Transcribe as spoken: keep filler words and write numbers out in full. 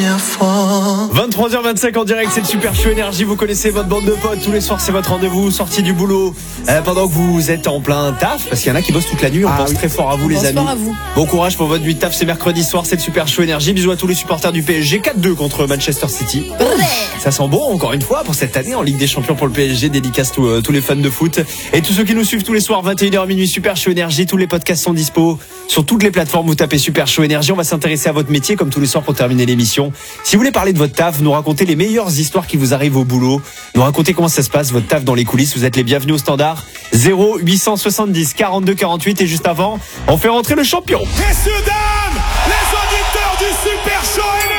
première fois. vingt-trois heures vingt-cinq en direct, c'est le Super Show Énergie. Vous connaissez votre bande de potes. Tous les soirs, c'est votre rendez-vous. Sortie du boulot. Euh, pendant que vous êtes en plein taf, parce qu'il y en a qui bossent toute la nuit. On ah, pense oui. très fort à vous, on les pense amis. Fort à vous. Bon courage pour votre nuit de taf. C'est mercredi soir, c'est le Super Show Énergie. Bisous à tous les supporters du P S G. quatre deux contre Manchester City. Ouais. Ça sent bon, encore une fois, pour cette année en Ligue des Champions pour le P S G. Dédicace tous, euh, tous les fans de foot. Et tous ceux qui nous suivent tous les soirs, vingt et une heures minuit, Super Show Énergie. Tous les podcasts sont dispo sur toutes les plateformes. Vous tapez Super Show Énergie. On va s'intéresser à votre métier, comme tous les soirs, pour terminer l'émission. Si vous voulez parler de votre taf, nous raconter les meilleures histoires qui vous arrivent au boulot, nous raconter comment ça se passe, votre taf dans les coulisses, vous êtes les bienvenus au standard zéro huit cent soixante-dix quarante-deux quarante-huit. Et juste avant, on fait rentrer le champion. Messieurs, dames, les auditeurs du Super Show Énergie.